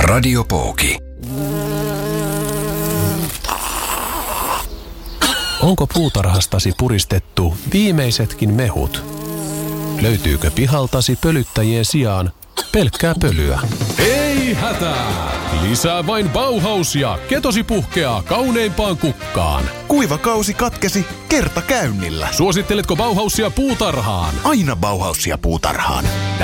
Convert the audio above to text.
Radio Pooki. Onko puutarhastasi puristettu viimeisetkin mehut? Löytyykö pihaltasi pölyttäjien sijaan pelkkää pölyä? Ei hätää! Lisää vain Bauhausia, ketosi puhkeaa kauneimpaan kukkaan. Kuivakausi katkesi kertakäynnillä. Suositteletko Bauhausia puutarhaan? Aina Bauhausia puutarhaan.